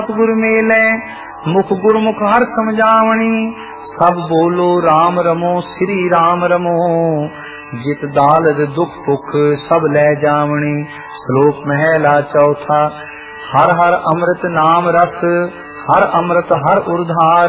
गुर मेले मुख गुरमुख हर समझावणी। सब बोलो राम रमो श्री राम रमो। जित दालद दुख पुख सब ले जावणी। श्लोक महला चौथा। हर हर अमृत नाम रस हर अमृत हर उर्धार।